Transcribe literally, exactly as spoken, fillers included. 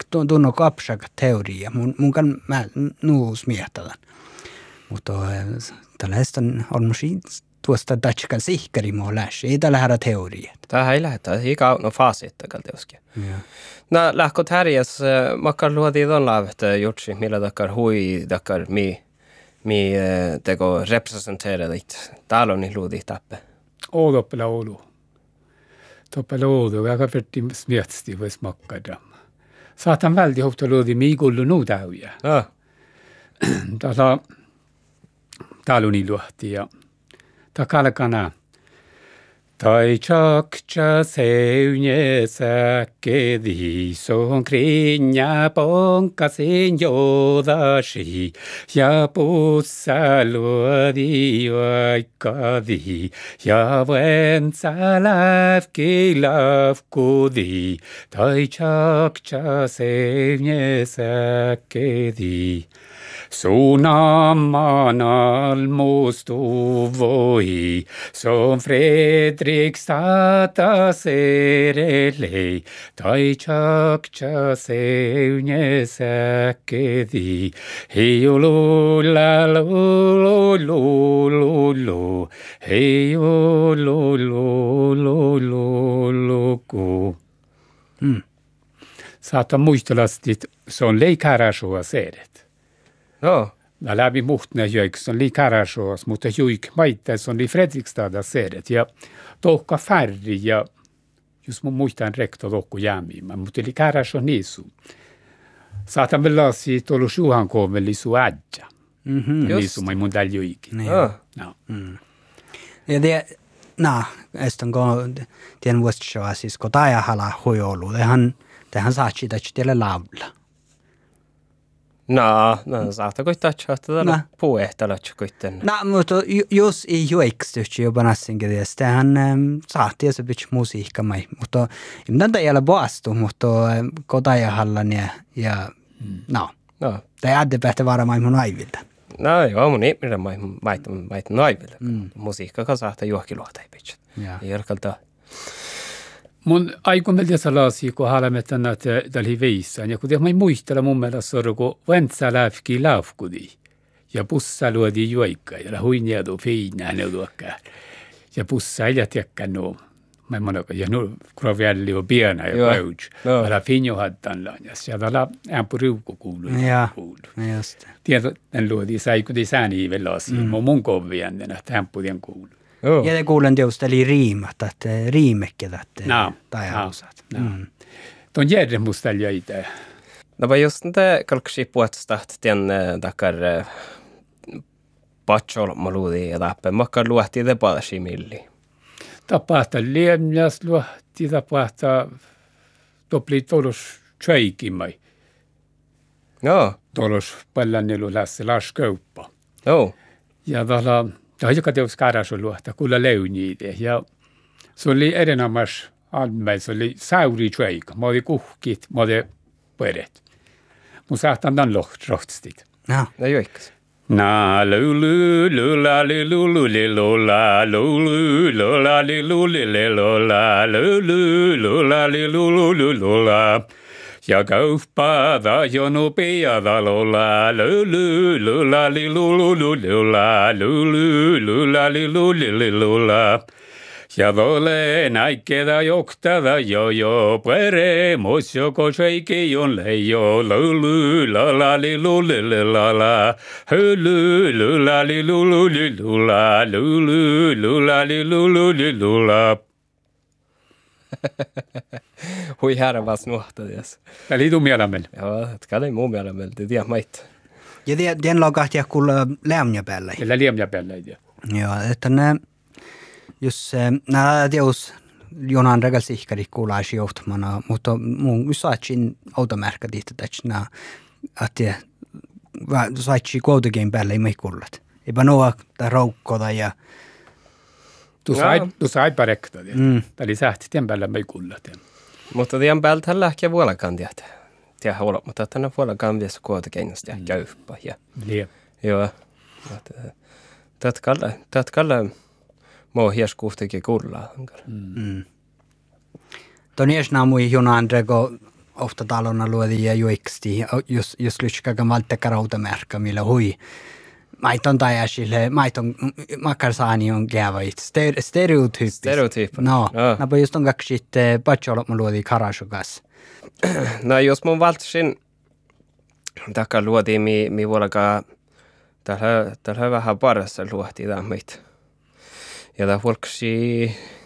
tunno kapsaka teoria. Mun, mun kan mä nuus miehtävän. Mutta tällaista on musi tuosta tatskal sihkari mua läs. Ei tällä härä teoria. Tämä ei lähtä. Hikä on faasitta kalteuskin. No lähkot härjes makkar luoti ton laavetta jutsi, millä takkar hui takkar mi mi teko representeera dit. Täällä on niin luoti tappe. Odoppela olu. Toppela olu. Väga verti smietsti vois makkada. Saatan väldi hopta luodi miigullu nuudauja. Ah. Täällä täällä on niin luotti ja takalkana. Tai chakcha seunye säkkedi son krinja ponkasin jodashi ja pussa luodi vaikkadi ja vensa lävki lävkudi tai chakcha seunye säkkedi. Sunamanal mustu voi, som Fredrikstad serelei, tai chakcha seunye säkkedi, hiulula lulululu, hiulululululuku. Mm. Saatan muistelasti, se on leikäräsua seedet. No. Mä läbi muhtne jöik, se on li Karasjoas, mutta jöik maittaa, se on li Fredrikstad seedet. Ja tohka färri ja just mun muistan rekto tohku jäämiimä, mutta li Karasjo niisu. Saatan vielä lasi tuolla suhan koomeli su ädja. Mhm. Niisu mai mun täällä jöikin. Ah. No. Mm. Ja det, na, estan kun tien vuosittua siis kun tajahala huijolu, tehän tehän saa sitä tielle lavla. No, no saattaa koittaa chatata puehtalla kuitenkin. No, mutta jos ei juoksusti jopa nassinkin tästä, hän saatiin se pitch musiikka mai, mutta ei mitään ei ole vaastu, mutta kotajahallan ja ja no. No. Tai addepähtä varmaan mun aivilla. No joo, mun ihminen mai mai mai naiville. Musiikka kan saattaa juokiluota ei pitch. Ja. Järkalta. Mun aikumelta salasi, kun halametan, että tällä veissaan. Ja kun mä muistella mun mielestä sorru, kun ventsa lävki lävkudi. Ja pussa luodi juoikka. Ja huinjadu feinään neuduakkaan. Ja pussa ei jätkään nuo. Mä monaka. Ja nu krovjälli on piena ja päyts. Älä finjo hattanlaan. Ja siellä ämpö riukku kuuluu. Ja, just. Tiedä, en luodi saikudi sääni velasi. Mun mun kovien, että ämpö tien kuuluu. Oh. Ja det kuulen just eli riimat, että riimekket, että no. tajausat. No. Mm. Tuon järjemusta jäitä. No vaan just det kalksi puolesta tien takar patchol maludi ja tappe makkar luotti de palasi milli. Tapahta liemjas luotti tapahta topli tolos tjöikimai. No. Tolos pallannelu lässä laskauppa. Oh. Ja tällä ja joka teos Karasjoluotta kuulla leuniide ja se oli erinomaisesti almai, se oli sauri tjöikka. Mä oli kuhkit, mä oli peret. Mun saattaa tämän rohtstit. No. No joikkas. Na lulu lula lulu lula lulu lula lulu lula lulu lula lulu lula ja kauppada jo nopeada lola lulu lula lulu lula lulu lula lulu lula ja vole näikkeä joktada jo jo peremos joko seiki on leijo lulu lala lulu lala lulu lula lulu lula lulu lula lulu lula. Hui herra vaan snuhtades. Eli du mielämel. Ja, det kan ei muu mielämel, det tiedä mait. Ja det den lagat ja kuulla lämnä päällä. Eller lämnä päällä idea. Joo, että ne jos nää teos jonan regalsihkari kuulaisi johtamana, mutta mun saatsin automärkät itse tästä että saatsi kuitenkin päällä ei me kuullat. Eipä noa tai roukkoda ja Du sai du sai parekta det. Mm. Eli sähti tien päällä me kuullat. Mutta tien päältä tällä ehkä vuolakaan tiedä. Tiedä olla, mutta tänä vuolakaan vielä kuitenkin sitä käyppä ja. Liep. Joo. Tätä kalla, tätä kalla Mo hies kuitenkin kuulla. Mm. Tonies na mui jonan rego ofta talona luodi ja juiksti, jos, jos lytskakan valtekka rautamärkä, millä hui. Maiton tai äsille, maiton makarsaani on käyvät. Stereotyyppis. Stereotyyppis. No, no. Napa just on kaksi sitten patsolot mä luodi karasukas. No jos mun valtsin takka luodi mi mi vuolakaan tällä tällä vähän parassa luotiin tämä meitä. Ja tämä volksi